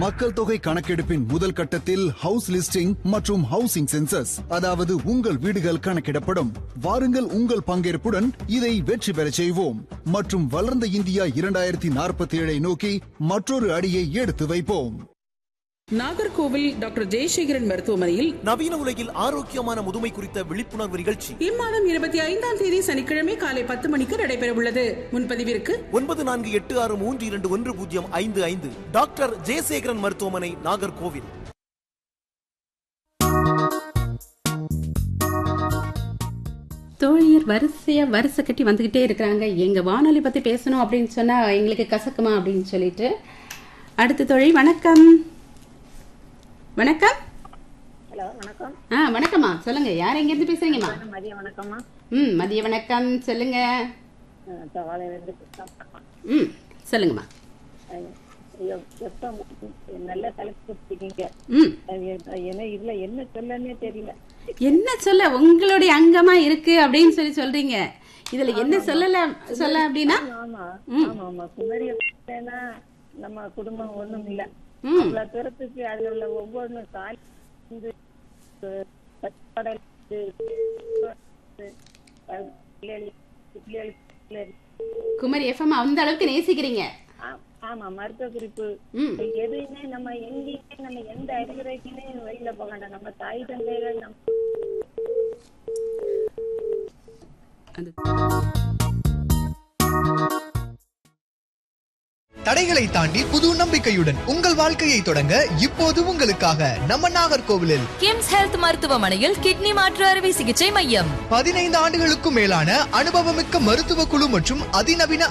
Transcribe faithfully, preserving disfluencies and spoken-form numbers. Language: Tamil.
மக்கள் தொகை கணக்கெடுப்பின் முதல் கட்டத்தில் ஹவுஸ் லிஸ்டிங் மற்றும் ஹவுசிங் சென்சஸ், அதாவது உங்கள் வீடுகள் கணக்கிடப்படும். வாருங்கள், உங்கள் பங்கேற்புடன் இதை வெற்றி பெறச் செய்வோம் மற்றும் வளர்ந்த இந்தியா இரண்டாயிரத்தி நாற்பத்தி ஏழை நோக்கி மற்றொரு அடியை எடுத்து வைப்போம். நாகர்கோவில் டாக்டர் ஜெயசேகரன் மருத்துவமனையில் நவீன உலகில் ஆரோக்கியமான முதுமை குறித்த விழிப்புணர்வு நிகழ்ச்சி இம்மாதம் இருபத்தி ஐந்தாம் தேதி சனிக்கிழமை காலை பத்து மணிக்கு நடைபெற உள்ளது. முன்பதிவிற்கு ஒன்பது நான்கு எட்டு ஆறு மூன்று இரண்டு ஒன்று பூஜ்ஜியம் ஐந்து ஐந்து. டாக்டர் ஜெயசேகரன் மருத்துவமனை, நாகர்கோவில். தோழியர் வரிசையா வரிசை கட்டி வந்துகிட்டே இருக்கிறாங்க. எங்க வானொலி பத்தி பேசணும் அப்படின்னு சொன்னா எங்களுக்கு கசக்குமா அப்படின்னு சொல்லிட்டு. அடுத்த தோழி, வணக்கம். வணக்கம். ஹலோ, வணக்கம். ஆ வணக்கம்மா, சொல்லுங்க. யார் எங்க இருந்து பேசுறீங்கம்மா? மதிய வணக்கம்மா. ம் மதிய வணக்கம், சொல்லுங்க. ம் சொல்லுங்கம்மா. நல்ல தலைப்பு. ம் இதுல என்ன சொல்லன்னே தெரியல. என்ன சொல்ல உங்களுடைய அங்கமா இருக்கு அப்படின்னு சொல்லி சொல்றீங்க. இதுல என்ன சொல்லல சொல்ல அப்படின்னா? ஆமா ஆமா ஆமா குமரி நம்ம குடும்பம் ஒண்ணும் இல்ல. அவ்வளவு தூரத்துக்கு அதுல உள்ள ஒவ்வொன்னு காய் குமரி எஃப்எம் அந்த அளவுக்கு நேசிக்கிறீங்க. ஆமா, மருத்துவ குறிப்பு எதுவுமே நம்ம எங்கேயுமே நம்ம எந்த அறிவுரைக்குமே வெளியில போக வேண்டாம். நம்ம தாய் தந்தைகள் நம்ம தடைகளை தாண்டி புது நம்பிக்கையுடன் உங்கள் வாழ்க்கையை தொடங்க இப்போது உங்களுக்காக நம்ம நாகர்கோவிலில் கிம்ஸ் ஹெல்த் மருத்துவமனையில் கிட்னி மாற்று அறுவை சிகிச்சை மையம். பதினைந்து ஆண்டுகளுக்கும் மேலான அனுபவமிக்க மருத்துவ குழு மற்றும் அதிநவீன